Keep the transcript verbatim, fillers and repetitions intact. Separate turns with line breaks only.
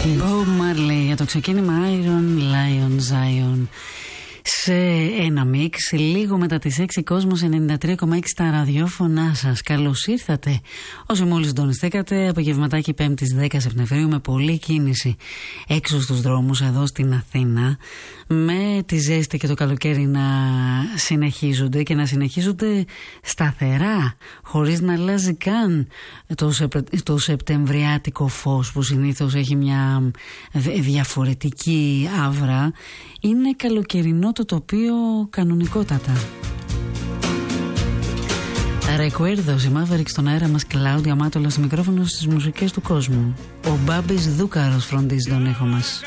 Bob Marley για το ξεκίνημα Iron Lion Zion. Σε ένα μίξ, λίγο μετά τις έξι, Κόσμος ενενήντα τρία κόμμα έξι στα ραδιόφωνά σας. Καλώς ήρθατε. Όσοι μόλις συντονιστήκατε, απογευματάκι πέμπτης δέκα Σεπτεμβρίου με πολλή κίνηση έξω στους δρόμους εδώ στην Αθήνα, με τη ζέστη και το καλοκαίρι να συνεχίζονται και να συνεχίζονται σταθερά, χωρίς να αλλάζει καν το, σεπ, το σεπτεμβριάτικο φως που συνήθως έχει μια διαφορετική άβρα. Είναι καλοκαιρινό το τοπίο κανονικότατα. Ρεκουέρδος, η Μαύρικ στον αέρα μας, Κλάουδια Μάτολα στο μικρόφωνο, στις μουσικές του κόσμου. Ο Μπάμπης Δούκαρος φροντίζει τον ήχο μας.